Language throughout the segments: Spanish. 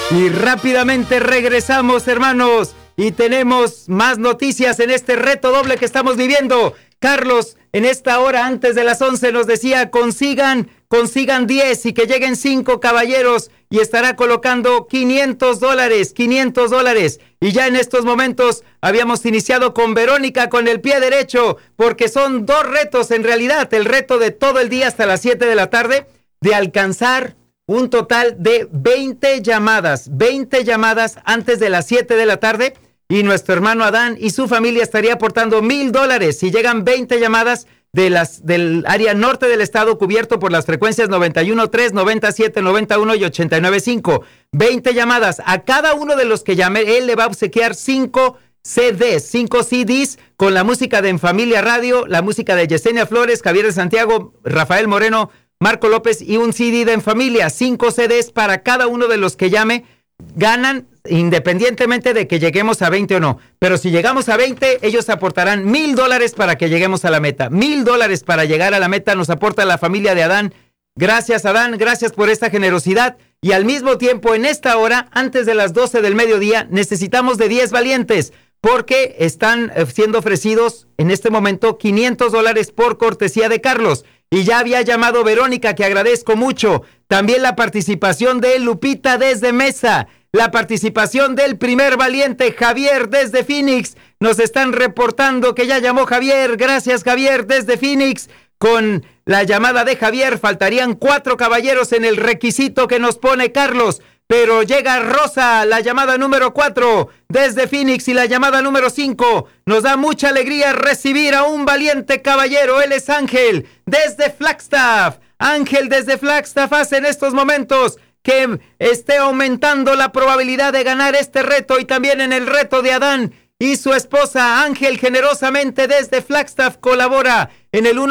Y rápidamente regresamos, hermanos, y tenemos más noticias en este reto doble que estamos viviendo. Carlos, en esta hora antes de las 11 nos decía, consigan 10 y que lleguen 5 caballeros y estará colocando $500. Y ya en estos momentos habíamos iniciado con Verónica con el pie derecho, porque son 2 retos en realidad. El reto de todo el día hasta las 7 de la tarde, de alcanzar un total de 20 llamadas antes de las 7 de la tarde. Y nuestro hermano Adán y su familia estaría aportando $1,000 si llegan 20 llamadas del área norte del estado cubierto por las frecuencias 91.3, 97, 91 y 89.5. 20 llamadas. A cada uno de los que llame, él le va a obsequiar 5 CDs con la música de En Familia Radio, la música de Yesenia Flores, Javier de Santiago, Rafael Moreno, Marco López y un CD de En Familia. 5 CDs para cada uno de los que llame. Ganan independientemente de que lleguemos a 20 o no. Pero si llegamos a 20, ellos aportarán $1,000 para que lleguemos a la meta. $1,000 para llegar a la meta nos aporta la familia de Adán. Gracias, Adán, gracias por esta generosidad. Y al mismo tiempo, en esta hora, antes de las 12 del mediodía, necesitamos de 10 valientes, porque están siendo ofrecidos en este momento $500 por cortesía de Carlos. Y ya había llamado Verónica, que agradezco mucho. También la participación de Lupita desde Mesa. La participación del primer valiente, Javier desde Phoenix. Nos están reportando que ya llamó Javier. Gracias, Javier, desde Phoenix. Con la llamada de Javier faltarían 4 caballeros en el requisito que nos pone Carlos. Pero llega Rosa, la llamada número 4 desde Phoenix, y la llamada número 5. Nos da mucha alegría recibir a un valiente caballero. Él es Ángel desde Flagstaff. Ángel desde Flagstaff hace en estos momentos que esté aumentando la probabilidad de ganar este reto, y también en el reto de Adán y su esposa. Ángel generosamente desde Flagstaff colabora en el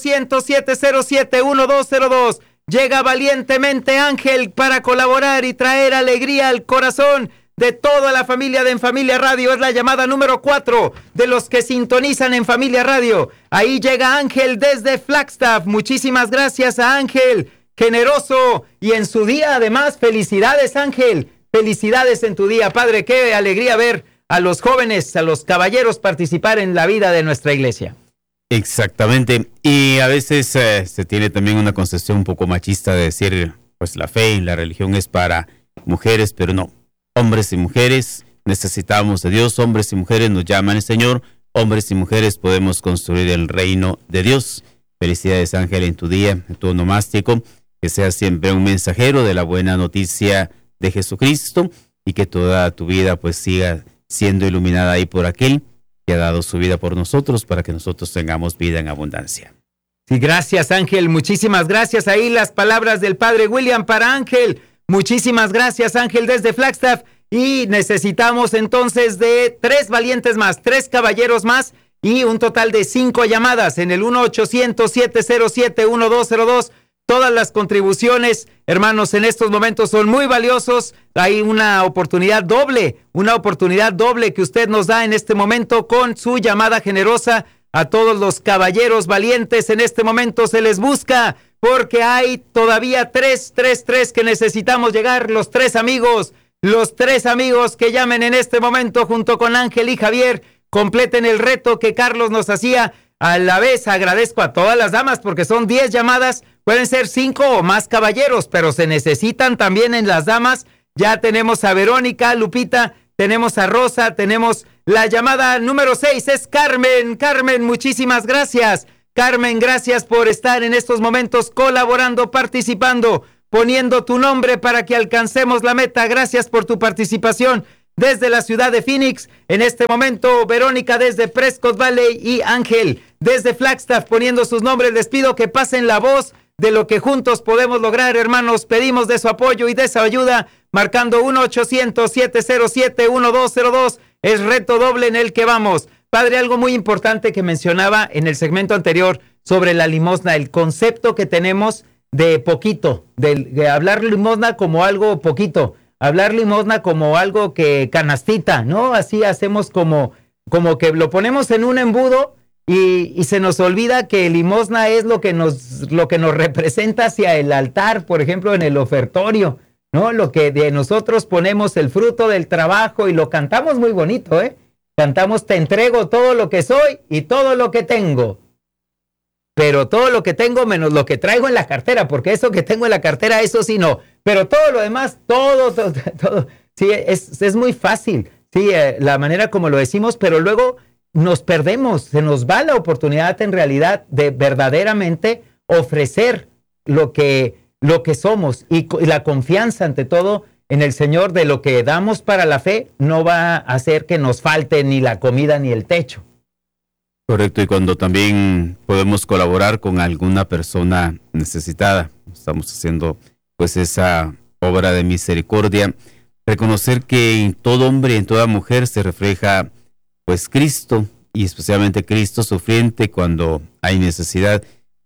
1-800-707-1202. Llega valientemente Ángel para colaborar y traer alegría al corazón de toda la familia de En Familia Radio. Es la llamada número 4 de los que sintonizan En Familia Radio. Ahí llega Ángel desde Flagstaff. Muchísimas gracias a Ángel, generoso, y en su día además, felicidades, Ángel. Felicidades en tu día, padre. Qué alegría ver a los jóvenes, a los caballeros participar en la vida de nuestra iglesia. Exactamente, y a veces se tiene también una concepción un poco machista de decir, pues la fe y la religión es para mujeres, pero no. Hombres y mujeres necesitamos de Dios, hombres y mujeres nos llaman el Señor, hombres y mujeres podemos construir el reino de Dios. Felicidades, Ángel, en tu día, en tu onomástico, que seas siempre un mensajero de la buena noticia de Jesucristo, y que toda tu vida pues siga siendo iluminada ahí por aquel que ha dado su vida por nosotros para que nosotros tengamos vida en abundancia. Sí, gracias, Ángel. Muchísimas gracias. Ahí las palabras del padre William para Ángel. Muchísimas gracias, Ángel, desde Flagstaff. Y necesitamos entonces de 3 valientes más, 3 caballeros más, y un total de 5 llamadas en el 1-800-707-1202. Todas las contribuciones, hermanos, en estos momentos son muy valiosos. Hay una oportunidad doble que usted nos da en este momento con su llamada generosa. A todos los caballeros valientes en este momento se les busca, porque hay todavía 3 que necesitamos llegar. Los 3 amigos que llamen en este momento junto con Ángel y Javier, completen el reto que Carlos nos hacía. A la vez agradezco a todas las damas, porque son 10 llamadas. Pueden ser 5 o más caballeros, pero se necesitan también en las damas. Ya tenemos a Verónica, Lupita, tenemos a Rosa, tenemos la llamada número 6, es Carmen. Carmen, muchísimas gracias. Carmen, gracias por estar en estos momentos colaborando, participando, poniendo tu nombre para que alcancemos la meta. Gracias por tu participación desde la ciudad de Phoenix. En este momento, Verónica desde Prescott Valley y Ángel desde Flagstaff poniendo sus nombres. Les pido que pasen la voz de lo que juntos podemos lograr, hermanos. Pedimos de su apoyo y de su ayuda, marcando 1-800-707-1202. Es reto doble en el que vamos. Padre, algo muy importante que mencionaba en el segmento anterior sobre la limosna, el concepto que tenemos de poquito, de hablar limosna como algo poquito, hablar limosna como algo que canastita, ¿no? Así hacemos como que lo ponemos en un embudo y se nos olvida que limosna es lo que nos representa hacia el altar, por ejemplo, en el ofertorio. ¿no? Lo que de nosotros ponemos, el fruto del trabajo, y lo cantamos muy bonito, ¿eh? Cantamos: te entrego todo lo que soy y todo lo que tengo. Pero todo lo que tengo menos lo que traigo en la cartera, porque eso que tengo en la cartera, eso sí no. Pero todo lo demás, todo. Sí, es muy fácil, sí, la manera como lo decimos, pero luego nos perdemos, se nos va la oportunidad en realidad de verdaderamente ofrecer lo que somos, y la confianza ante todo en el Señor, de lo que damos para la fe, no va a hacer que nos falte ni la comida ni el techo. Correcto, y cuando también podemos colaborar con alguna persona necesitada, estamos haciendo pues esa obra de misericordia, reconocer que en todo hombre y en toda mujer se refleja pues Cristo, y especialmente Cristo sufriente cuando hay necesidad.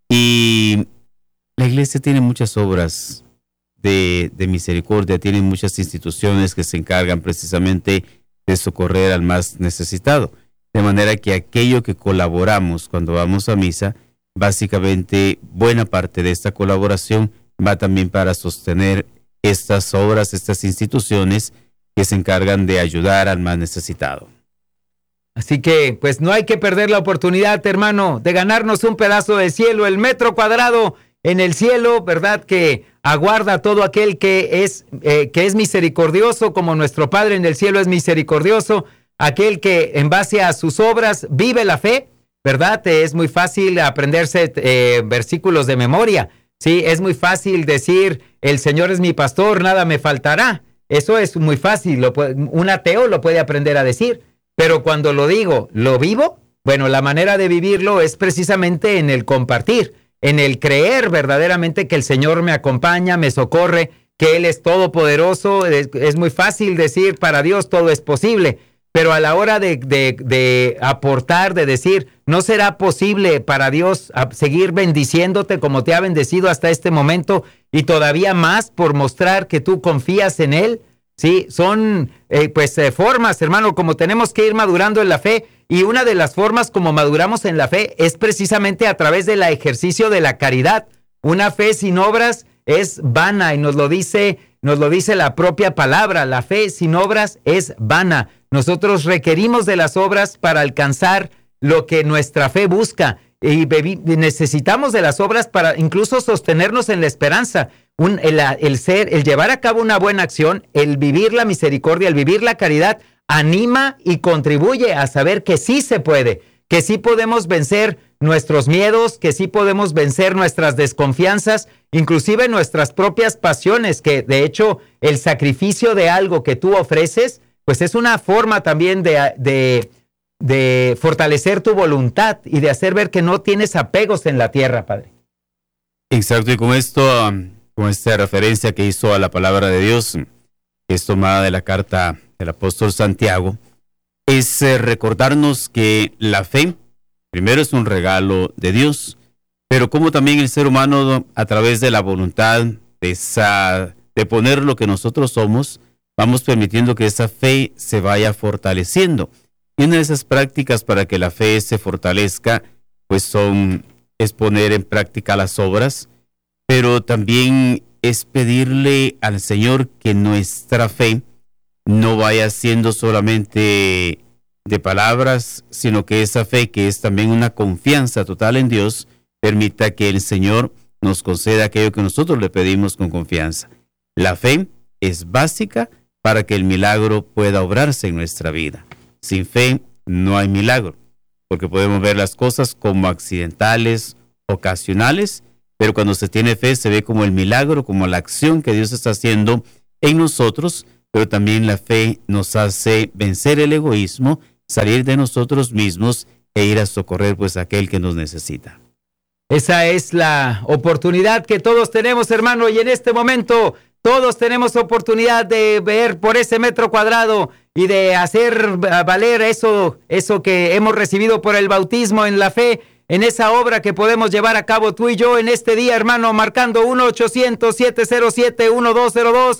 Y la iglesia tiene muchas obras de misericordia, tiene muchas instituciones que se encargan precisamente de socorrer al más necesitado. De manera que aquello que colaboramos cuando vamos a misa, básicamente buena parte de esta colaboración va también para sostener estas obras, estas instituciones que se encargan de ayudar al más necesitado. Así que, pues no hay que perder la oportunidad, hermano, de ganarnos un pedazo de cielo, el metro cuadrado en el cielo, ¿verdad? Que aguarda a todo aquel que es misericordioso, como nuestro Padre en el cielo es misericordioso. Aquel que en base a sus obras vive la fe, ¿verdad? Es muy fácil aprenderse versículos de memoria, ¿sí? Es muy fácil decir: el Señor es mi pastor, nada me faltará. Eso es muy fácil, un ateo lo puede aprender a decir. Pero cuando lo digo, ¿lo vivo? Bueno, la manera de vivirlo es precisamente en el compartir, en el creer verdaderamente que el Señor me acompaña, me socorre, que Él es todopoderoso. Es muy fácil decir: para Dios todo es posible. Pero a la hora de aportar, de decir: no será posible para Dios seguir bendiciéndote como te ha bendecido hasta este momento, y todavía más por mostrar que tú confías en Él. Sí, son formas, hermano, como tenemos que ir madurando en la fe. Y una de las formas como maduramos en la fe es precisamente a través del ejercicio de la caridad. Una fe sin obras es vana, y nos lo dice la propia palabra. La fe sin obras es vana. Nosotros requerimos de las obras para alcanzar lo que nuestra fe busca, y necesitamos de las obras para incluso sostenernos en la esperanza. El llevar a cabo una buena acción, el vivir la misericordia, el vivir la caridad, anima y contribuye a saber que sí se puede, que sí podemos vencer nuestros miedos, que sí podemos vencer nuestras desconfianzas, inclusive nuestras propias pasiones, que de hecho el sacrificio de algo que tú ofreces, pues es una forma también de fortalecer tu voluntad y de hacer ver que no tienes apegos en la tierra, Padre. Exacto, y con esto, con esta referencia que hizo a la palabra de Dios, que es tomada de la carta del apóstol Santiago, es recordarnos que la fe, primero, es un regalo de Dios, pero como también el ser humano, a través de la voluntad, de poner lo que nosotros somos, vamos permitiendo que esa fe se vaya fortaleciendo. Y una de esas prácticas para que la fe se fortalezca, pues es poner en práctica las obras, pero también es pedirle al Señor que nuestra fe no vaya siendo solamente de palabras, sino que esa fe, que es también una confianza total en Dios, permita que el Señor nos conceda aquello que nosotros le pedimos con confianza. La fe es básica para que el milagro pueda obrarse en nuestra vida. Sin fe no hay milagro, porque podemos ver las cosas como accidentales, ocasionales, pero cuando se tiene fe se ve como el milagro, como la acción que Dios está haciendo en nosotros, pero también la fe nos hace vencer el egoísmo, salir de nosotros mismos e ir a socorrer pues a aquel que nos necesita. Esa es la oportunidad que todos tenemos, hermano, y en este momento todos tenemos oportunidad de ver por ese metro cuadrado y de hacer valer eso que hemos recibido por el bautismo en la fe, en esa obra que podemos llevar a cabo tú y yo en este día, hermano, marcando 1-800-707-1202,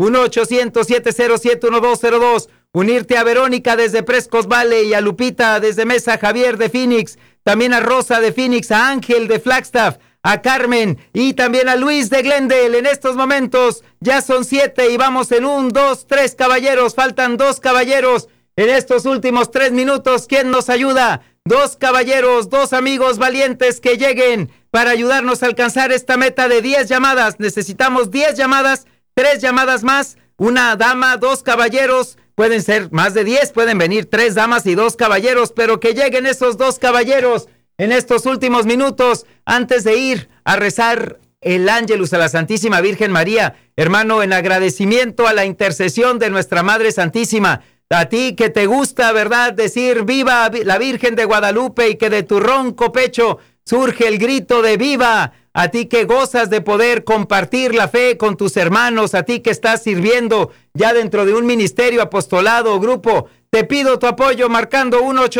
1-800-707-1202, unirte a Verónica desde Prescott Valley y a Lupita desde Mesa, Javier de Phoenix, también a Rosa de Phoenix, a Ángel de Flagstaff, a Carmen y también a Luis de Glendale. En estos momentos ya son 7 y vamos en 1, 2, 3 caballeros. Faltan 2 caballeros en estos últimos 3 minutos. ¿Quién nos ayuda? 2 caballeros, 2 amigos valientes que lleguen para ayudarnos a alcanzar esta meta de 10 llamadas. Necesitamos 10 llamadas, 3 llamadas más, una dama, 2 caballeros. Pueden ser más de 10, pueden venir 3 damas y 2 caballeros, pero que lleguen esos 2 caballeros en estos últimos minutos antes de ir a rezar el Ángelus a la Santísima Virgen María. Hermano, en agradecimiento a la intercesión de nuestra Madre Santísima, a ti que te gusta, ¿verdad?, decir viva la Virgen de Guadalupe y que de tu ronco pecho surge el grito de viva. A ti que gozas de poder compartir la fe con tus hermanos, a ti que estás sirviendo ya dentro de un ministerio, apostolado o grupo, te pido tu apoyo marcando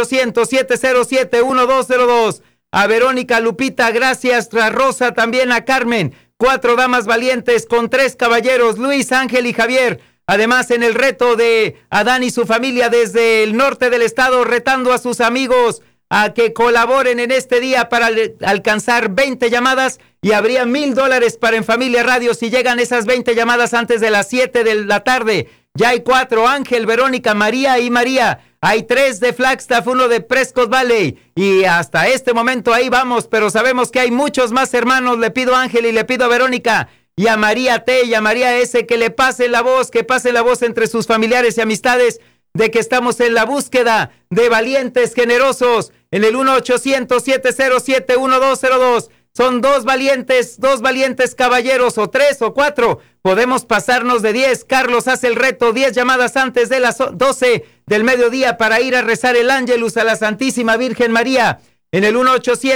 1-800-707-1202. A Verónica, Lupita, gracias. A Rosa, también a Carmen. 4 damas valientes con 3 caballeros, Luis, Ángel y Javier. Además, en el reto de Adán y su familia desde el norte del estado, retando a sus amigos a que colaboren en este día para alcanzar 20 llamadas y habría $1,000 para En Familia Radio si llegan esas 20 llamadas antes de las 7 de la tarde. Ya hay 4, Ángel, Verónica, María y María. Hay 3 de Flagstaff, 1 de Prescott Valley. Y hasta este momento ahí vamos, pero sabemos que hay muchos más hermanos. Le pido a Ángel y le pido a Verónica y a María T y a María S que le pasen la voz, que pasen la voz entre sus familiares y amistades de que estamos en la búsqueda de valientes generosos en el 1-800-707-1202. Son 2 valientes caballeros, o 3 o 4. Podemos pasarnos de 10. Carlos hace el reto, 10 llamadas antes de las 12 del mediodía para ir a rezar el Ángelus a la Santísima Virgen María en el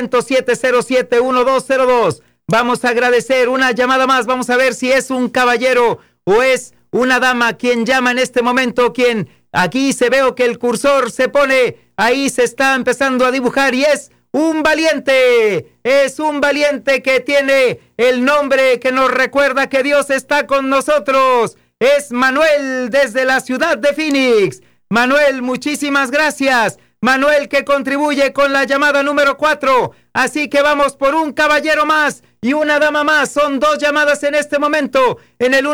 1-800-707-1202. Vamos a agradecer una llamada más. Vamos a ver si es un caballero o es una dama quien llama en este momento, quien aquí se veo que el cursor se pone, ahí se está empezando a dibujar y es un valiente que tiene el nombre que nos recuerda que Dios está con nosotros. Es Manuel desde la ciudad de Phoenix. Manuel, muchísimas gracias. Manuel que contribuye con la llamada número 4. Así que vamos por un caballero más y una dama más. Son 2 llamadas en este momento en el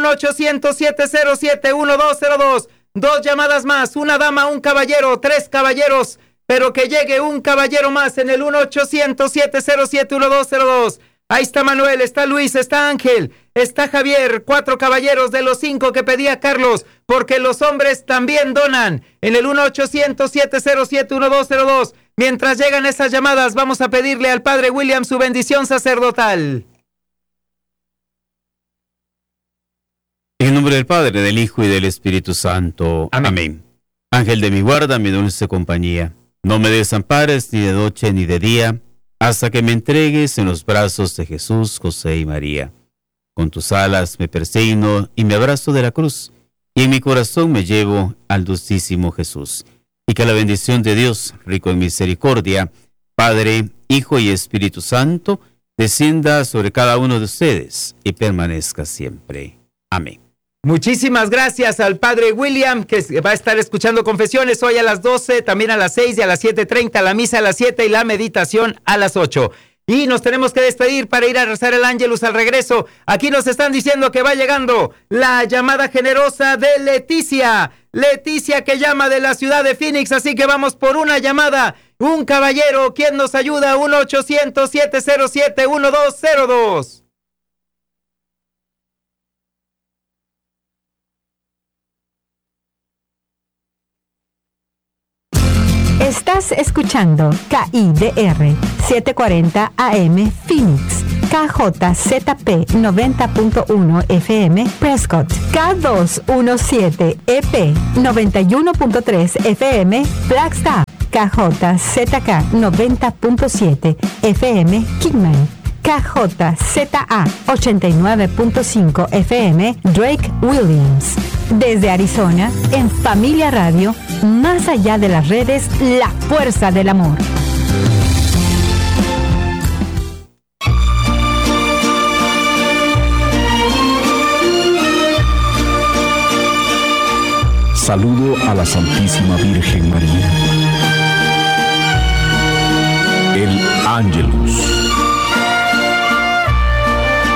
1-800-707-1202. 2 llamadas más, una dama, un caballero, 3 caballeros, pero que llegue un caballero más en el 1-800-707-1202. Ahí está Manuel, está Luis, está Ángel, está Javier, 4 caballeros de los 5 que pedía Carlos, porque los hombres también donan en el 1-800-707-1202. Mientras llegan esas llamadas, vamos a pedirle al Padre William su bendición sacerdotal. En el nombre del Padre, del Hijo y del Espíritu Santo. Amén. Ángel de mi guarda, mi dulce compañía, no me desampares ni de noche ni de día, hasta que me entregues en los brazos de Jesús, José y María. Con tus alas me persigno y me abrazo de la cruz, y en mi corazón me llevo al dulcísimo Jesús. Y que la bendición de Dios, rico en misericordia, Padre, Hijo y Espíritu Santo, descienda sobre cada uno de ustedes y permanezca siempre. Amén. Muchísimas gracias al Padre William, que va a estar escuchando confesiones hoy a las 12, también a las 6 y a las 7:30, la misa a las 7 y la meditación a las 8. Y nos tenemos que despedir para ir a rezar el Ángelus al regreso. Aquí nos están diciendo que va llegando la llamada generosa de Leticia. Leticia que llama de la ciudad de Phoenix, así que vamos por una llamada. Un caballero, ¿quién nos ayuda? 1-800-707-1202. Estás escuchando KIDR 740 AM Phoenix, KJZP 90.1 FM Prescott, K217 EP 91.3 FM Flagstaff, KJZK 90.7 FM Kingman, KJZA 89.5 FM Drake Williams. Desde Arizona, en Familia Radio, más allá de las redes, la fuerza del amor. Saludo a la Santísima Virgen María. El Ángelus.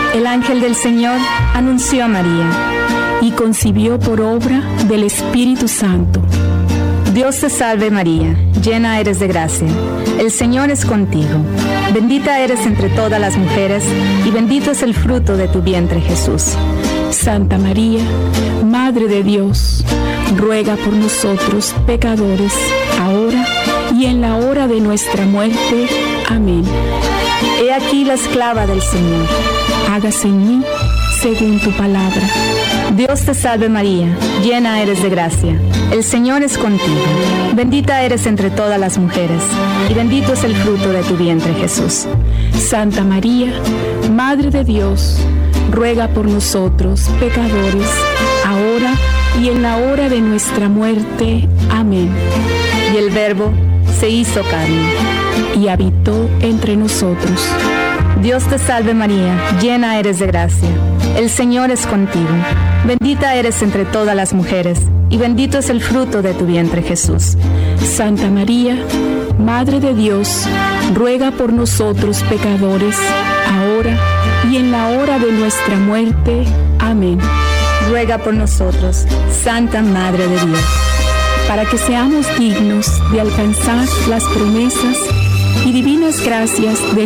El ángel del Señor anunció a María, y concibió por obra del Espíritu Santo. Dios te salve María, llena eres de gracia, el Señor es contigo. Bendita eres entre todas las mujeres, y bendito es el fruto de tu vientre Jesús. Santa María, Madre de Dios, ruega por nosotros pecadores, ahora y en la hora de nuestra muerte. Amén. He aquí la esclava del Señor. Hágase en mí según tu palabra. Dios te salve María, llena eres de gracia, el Señor es contigo. Bendita eres entre todas las mujeres, y bendito es el fruto de tu vientre Jesús. Santa María, Madre de Dios, ruega por nosotros pecadores, ahora y en la hora de nuestra muerte. Amén. Y el Verbo se hizo carne y habitó entre nosotros. Dios te salve María, llena eres de gracia, el Señor es contigo. Bendita eres entre todas las mujeres, y bendito es el fruto de tu vientre Jesús. Santa María, Madre de Dios, ruega por nosotros pecadores, ahora y en la hora de nuestra muerte. Amén. Ruega por nosotros, Santa Madre de Dios, para que seamos dignos de alcanzar las promesas y divinas gracias de